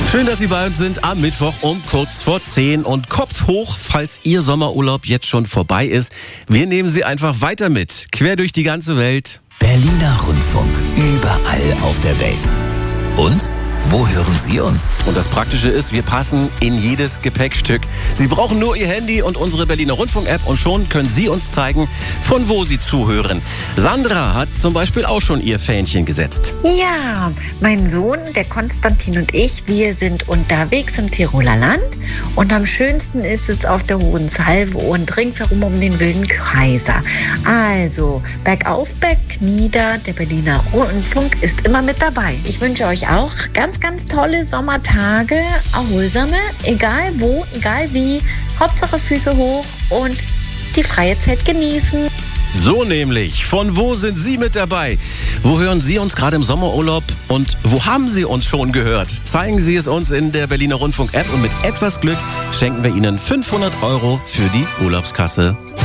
Schön, dass Sie bei uns sind am Mittwoch um kurz vor 10 und Kopf hoch, falls Ihr Sommerurlaub jetzt schon vorbei ist. Wir nehmen Sie einfach weiter mit, quer durch die ganze Welt. Berliner Rundfunk, überall auf der Welt. Und wo hören Sie uns? Und das Praktische ist, wir passen in jedes Gepäckstück. Sie brauchen nur Ihr Handy und unsere Berliner Rundfunk-App und schon können Sie uns zeigen, von wo Sie zuhören. Sandra hat zum Beispiel auch schon ihr Fähnchen gesetzt. Ja, mein Sohn, der Konstantin und ich, wir sind unterwegs im Tiroler Land und am schönsten ist es auf der Hohen Salve und ringsherum um den Wilden Kaiser. Also, bergauf, bergnieder, der Berliner Rundfunk ist immer mit dabei. Ich wünsche euch auch ganz tolle Sommertage, erholsame, egal wo, egal wie, Hauptsache Füße hoch und die freie Zeit genießen. So nämlich. Von wo sind Sie mit dabei? Wo hören Sie uns gerade im Sommerurlaub? Und wo haben Sie uns schon gehört? Zeigen Sie es uns in der Berliner Rundfunk-App und mit etwas Glück schenken wir Ihnen 500 € für die Urlaubskasse.